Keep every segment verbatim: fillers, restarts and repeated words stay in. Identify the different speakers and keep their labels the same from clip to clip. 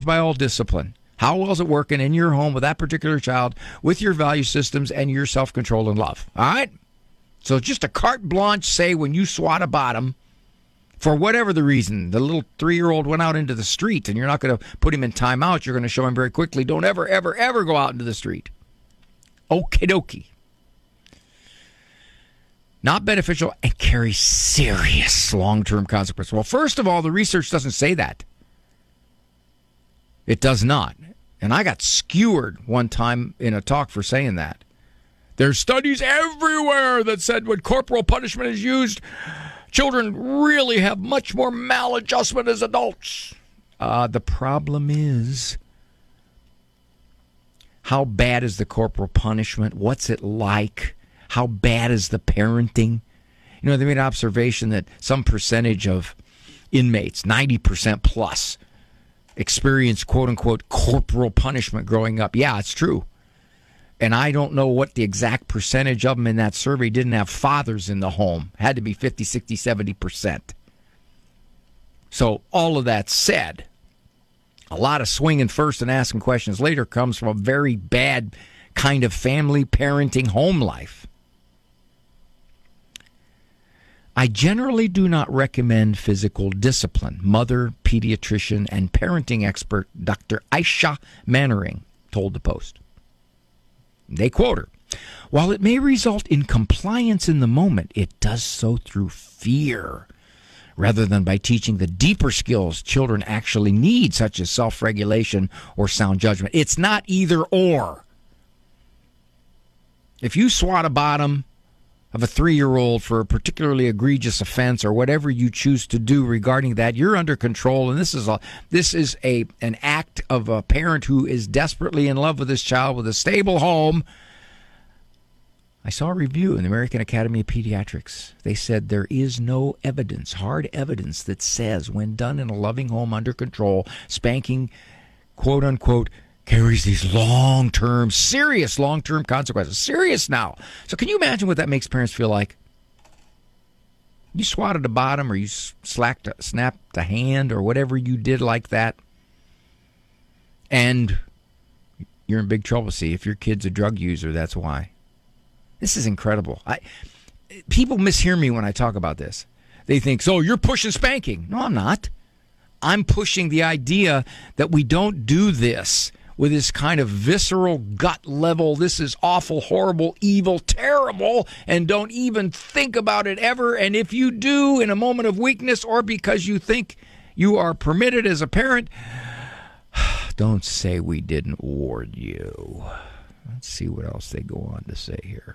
Speaker 1: by all discipline. How well is it working in your home with that particular child, with your value systems and your self-control and love? All right? So just a carte blanche say when you swat a bottom, for whatever the reason, the little three-year-old went out into the street and you're not going to put him in timeout. You're going to show him very quickly, don't ever, ever, ever go out into the street. Okie dokie. Not beneficial and carry serious long-term consequences. Well, first of all, the research doesn't say that. It does not. And I got skewered one time in a talk for saying that. There's studies everywhere that said when corporal punishment is used, children really have much more maladjustment as adults. Uh, the problem is, how bad is the corporal punishment? What's it like? How bad is the parenting? You know, they made an observation that some percentage of inmates, ninety percent plus, experience quote-unquote corporal punishment growing up. Yeah, it's true. And I don't know what the exact percentage of them in that survey didn't have fathers in the home. It had to be fifty, sixty, seventy percent. So all of that said, a lot of swinging first and asking questions later comes from a very bad kind of family parenting home life. I generally do not recommend physical discipline. Mother, pediatrician, and parenting expert Doctor Aisha Mannering told the Post. They quote her, while it may result in compliance in the moment, it does so through fear, rather than by teaching the deeper skills children actually need, such as self-regulation or sound judgment. It's not either or. If you swat a bottom of a three-year-old for a particularly egregious offense or whatever you choose to do regarding that, you're under control, and this is a this is a an act of a parent who is desperately in love with this child with a stable home. I saw a review in the American Academy of Pediatrics. They said there is no evidence, hard evidence, that says when done in a loving home under control, spanking, quote-unquote, carries these long-term, serious long-term consequences. Serious now. So can you imagine what that makes parents feel like? You swatted a bottom or you slacked, snapped a hand or whatever you did like that, and you're in big trouble. See, if your kid's a drug user, that's why. This is incredible. I, people mishear me when I talk about this. They think, so you're pushing spanking. No, I'm not. I'm pushing the idea that we don't do this with this kind of visceral gut level, this is awful, horrible, evil, terrible, and don't even think about it ever. And if you do in a moment of weakness or because you think you are permitted as a parent, don't say we didn't warn you. Let's see what else they go on to say here.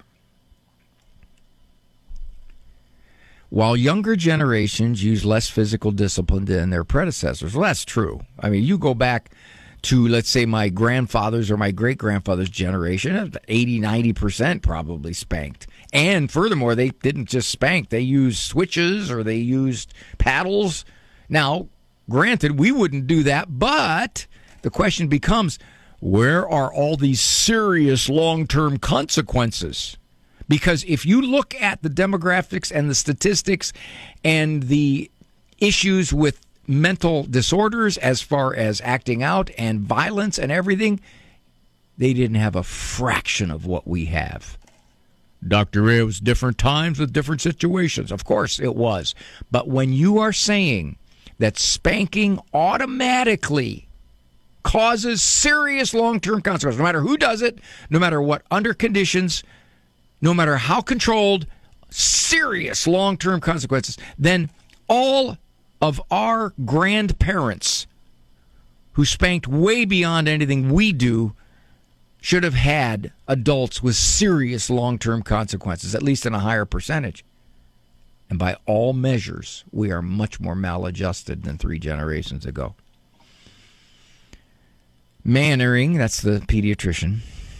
Speaker 1: While younger generations use less physical discipline than their predecessors, well, that's true. I mean, you go back to, let's say, my grandfather's or my great-grandfather's generation, eighty, ninety percent probably spanked. And furthermore, they didn't just spank. They used switches or they used paddles. Now, granted, we wouldn't do that, but the question becomes, where are all these serious long-term consequences? Because if you look at the demographics and the statistics and the issues with mental disorders as far as acting out and violence and everything, they didn't have a fraction of what we have. Doctor Ray, it was different times with different situations. Of course it was. But when you are saying that spanking automatically causes serious long-term consequences, no matter who does it, no matter what under conditions, no matter how controlled, serious long-term consequences, then all of our grandparents who spanked way beyond anything we do should have had adults with serious long-term consequences, at least in a higher percentage. And by all measures, we are much more maladjusted than three generations ago. Mannering, that's the pediatrician,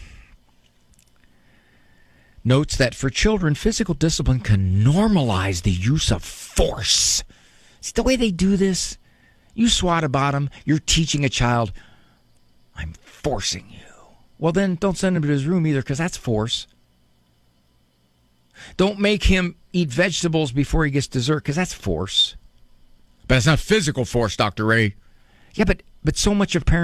Speaker 1: notes that for children, physical discipline can normalize the use of force. See the way they do this? You swat a bottom, you're teaching a child, I'm forcing you. Well, then don't send him to his room either, because that's force. Don't make him eat vegetables before he gets dessert, because that's force. But it's not physical force, Doctor Ray. Yeah, but, but so much of parenting